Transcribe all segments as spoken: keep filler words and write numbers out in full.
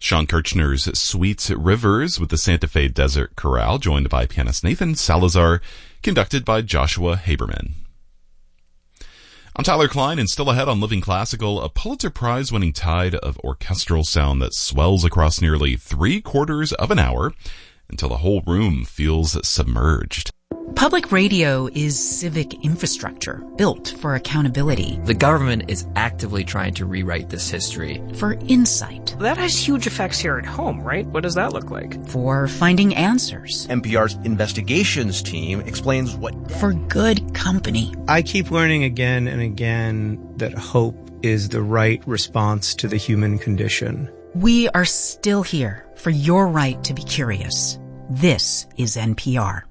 Sean Kirchner's Sweet Rivers with the Santa Fe Desert Chorale, joined by pianist Nathan Salazar, conducted by Joshua Haberman. I'm Tyler Klein, and still ahead on Living Classical, a Pulitzer Prize-winning tide of orchestral sound that swells across nearly three quarters of an hour until the whole room feels submerged. Public radio is civic infrastructure built for accountability. The government is actively trying to rewrite this history. For insight. That has huge effects here at home, right? What does that look like? For finding answers. N P R's investigations team explains what... For good company. I keep learning again and again that hope is the right response to the human condition. We are still here for your right to be curious. This is N P R.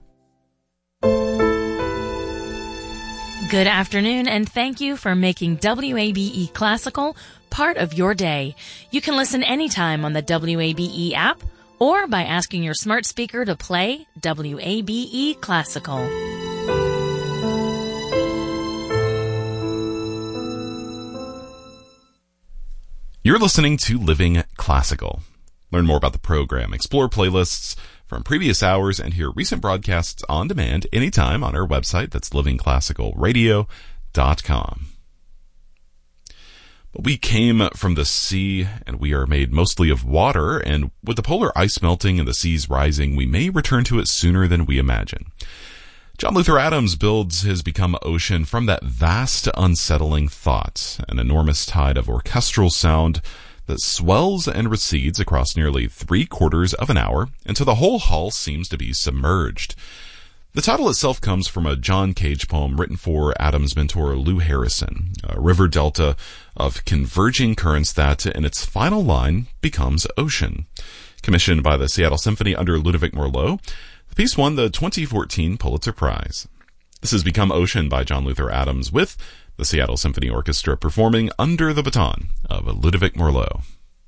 Good afternoon, and thank you for making W A B E Classical part of your day. You can listen anytime on the W A B E app or by asking your smart speaker to play W A B E Classical. You're listening to Living Classical. Learn more about the program, explore playlists from previous hours, and hear recent broadcasts on demand anytime on our website. That's living classical radio dot com. But we came from the sea, and we are made mostly of water, and with the polar ice melting and the seas rising, we may return to it sooner than we imagine. John Luther Adams builds his Become Ocean from that vast, unsettling thought, an enormous tide of orchestral sound that swells and recedes across nearly three quarters of an hour until the whole hull seems to be submerged. The title itself comes from a John Cage poem written for Adams' mentor Lou Harrison, a river delta of converging currents that, in its final line, becomes ocean. Commissioned by the Seattle Symphony under Ludovic Merlot, the piece won the twenty fourteen Pulitzer Prize. This has Become Ocean by John Luther Adams, with the Seattle Symphony Orchestra performing under the baton of Ludovic Merlot.